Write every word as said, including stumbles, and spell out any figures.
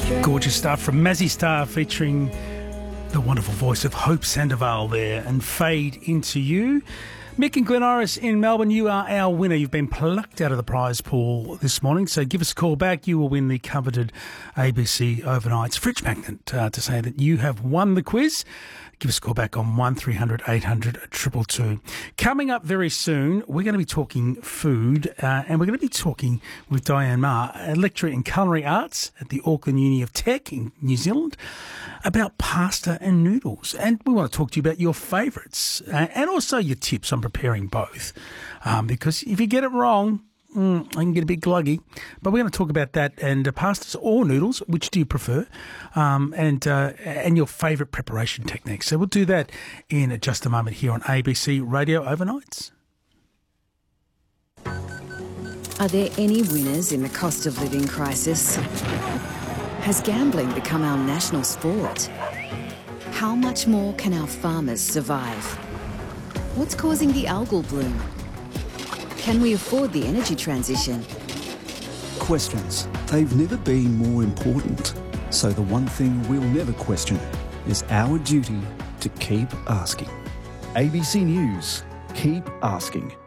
Gorgeous stuff from Mazzy Star featuring the wonderful voice of Hope Sandoval there, and Fade Into You. Mick and Glen Iris in Melbourne, you are our winner. You've been plucked out of the prize pool this morning, so give us a call back. You will win the coveted A B C Overnights fridge magnet uh, to say that you have won the quiz. Give us a call back on one three hundred eight hundred two two two. Coming up very soon, we're going to be talking food, uh, and we're going to be talking with Diane Ma, a lecturer in culinary arts at the Auckland Uni of Tech in New Zealand, about pasta and noodles. And we want to talk to you about your favourites uh, and also your tips on preparing both. Um, because if you get it wrong, Mm, I can get a bit gluggy, but we're going to talk about that and uh, pastas or noodles. Which do you prefer? Um, and uh, and your favourite preparation techniques. So we'll do that in just a moment here on A B C Radio Overnights. Are there any winners in the cost of living crisis? Has gambling become our national sport? How much more can our farmers survive? What's causing the algal bloom? Can we afford the energy transition? Questions. They've never been more important. So the one thing we'll never question is our duty to keep asking. A B C News. Keep asking.